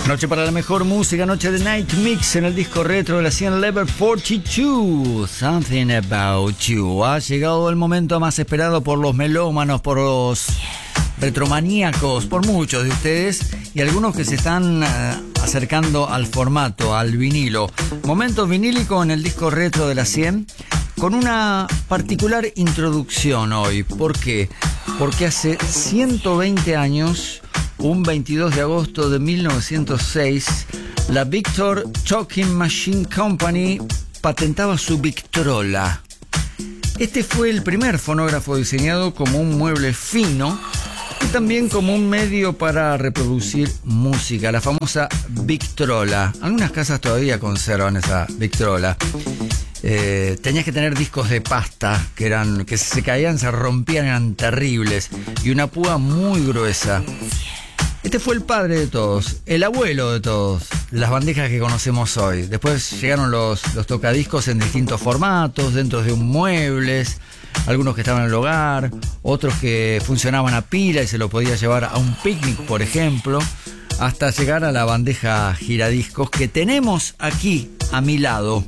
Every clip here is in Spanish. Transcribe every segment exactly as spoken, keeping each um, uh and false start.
Noche para la mejor música, noche de Night Mix en el disco retro de la cien Level cuarenta y dos. Something About You. Ha llegado el momento más esperado por los melómanos, por los retromaníacos, por muchos de ustedes y algunos que se están uh, acercando al formato, al vinilo. Momento vinílico en el disco retro de la cien, con una particular introducción hoy. ¿Por qué? Porque hace ciento veinte años, un veintidós de agosto de mil novecientos seis, la Victor Talking Machine Company patentaba su Victrola. Este fue el primer fonógrafo diseñado como un mueble fino y también como un medio para reproducir música, la famosa Victrola. Algunas casas todavía conservan esa Victrola. Eh, tenías que tener discos de pasta que eran que se caían, se rompían, eran terribles, y una púa muy gruesa. Este fue el padre de todos, el abuelo de todos, las bandejas que conocemos hoy. Después llegaron los, los tocadiscos en distintos formatos, dentro de un muebles, algunos que estaban en el hogar, otros que funcionaban a pila y se lo podía llevar a un picnic, por ejemplo, hasta llegar a la bandeja giradiscos que tenemos aquí a mi lado.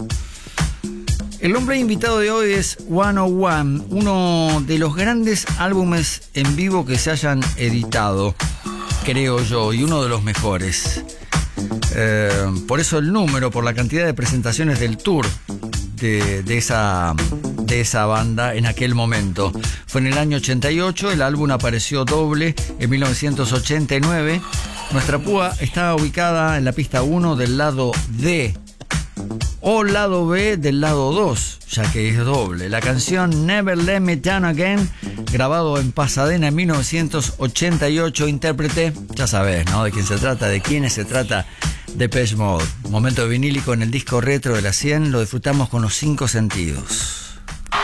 El hombre invitado de hoy es ciento uno, uno de los grandes álbumes en vivo que se hayan editado, creo yo, y uno de los mejores. Eh, por eso el número, por la cantidad de presentaciones del tour de, de, esa, de esa banda en aquel momento. Fue en el año ochenta y ocho, el álbum apareció doble en mil novecientos ochenta y nueve. Nuestra púa está ubicada en la pista uno del lado D, o lado B del lado dos, ya que es doble. La canción Never Let Me Down Again, grabado en Pasadena en mil novecientos ochenta y ocho, intérprete, ya sabes, ¿no? De quién se trata, de quiénes se trata, Depeche Mode. Momento vinílico en el disco retro de la cien, lo disfrutamos con los cinco sentidos.